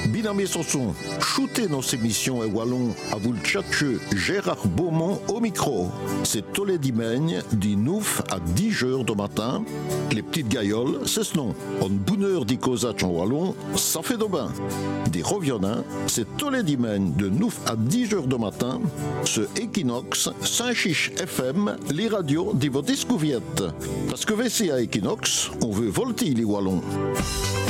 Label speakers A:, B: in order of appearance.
A: Binamé Sanson, shootez nos émissions et wallon à vous le tchatcheux Gérard Beaumont au micro. C'est tous les dimanches, du 9 à 10 heures du matin. Les petites gailloles, c'est ce nom. En bonne heure d'Icosatch en wallon, ça fait de bain. Des reviennants, c'est tous les dimanches de 9 à 10 heures du matin. Ce Equinox, Saint-Chiche FM, les radios de votre discouverte. Parce que VC à Equinox, on veut volter les wallons.